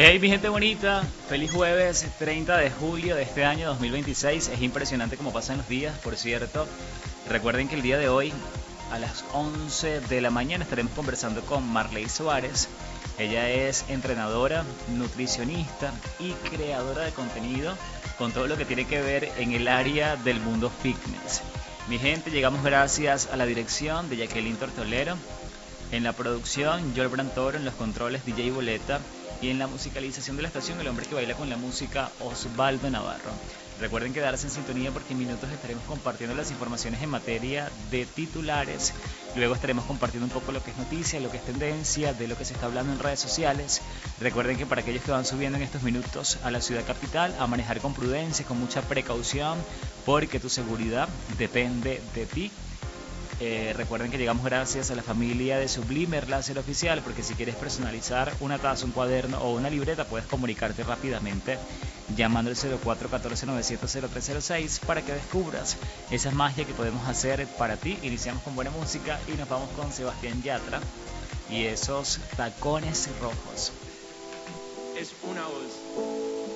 Hey mi gente bonita, feliz jueves 30 de julio de este año 2026. Es impresionante cómo pasan los días, por cierto. Recuerden que el día de hoy a las 11 de la mañana estaremos conversando con Marley Suárez. Ella es entrenadora, nutricionista y creadora de contenido con todo lo que tiene que ver en el área del mundo fitness. Mi gente, llegamos gracias a la dirección de Jacqueline Tortolero, en la producción Joel Brantoro, en los controles DJ Boleta y en la musicalización de la estación el hombre que baila con la música Osvaldo Navarro. Recuerden quedarse en sintonía porque en minutos estaremos compartiendo las informaciones en materia de titulares. Luego estaremos compartiendo un poco lo que es noticia, lo que es tendencia, de lo que se está hablando en redes sociales. Recuerden que para aquellos que van subiendo en estos minutos a la ciudad capital, a manejar con prudencia, con mucha precaución, porque tu seguridad depende de ti. Recuerden que llegamos gracias a la familia de Sublimer Láser Oficial, porque si quieres personalizar una taza, un cuaderno o una libreta, puedes comunicarte rápidamente llamando al 0414-900-0306 para que descubras esa magia que podemos hacer para ti. Iniciamos con buena música y nos vamos con Sebastián Yatra y esos tacones rojos. Es una voz.